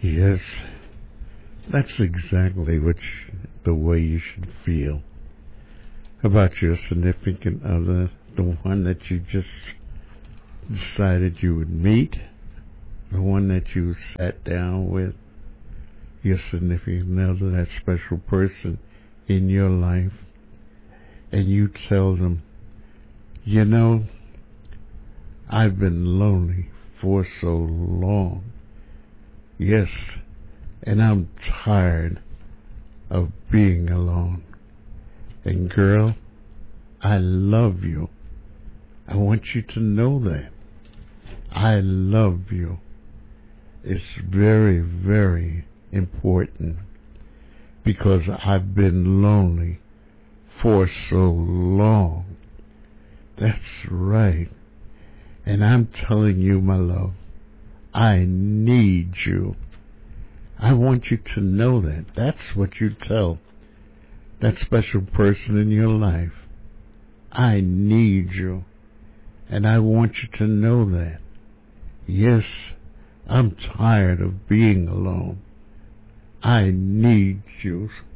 Yes, that's exactly the way you should feel about your significant other, the one that you just decided you would meet, the one that you sat down with, your significant other, that special person in your life, and you tell them, you know, I've been lonely for so long. Yes, and I'm tired of being alone. And girl, I love you. I want you to know that. I love you. It's very, very important because I've been lonely for so long. That's right. And I'm telling you, my love, I need you. I want you to know that. That's what you tell that special person in your life. I need you. And I want you to know that. Yes, I'm tired of being alone. I need you.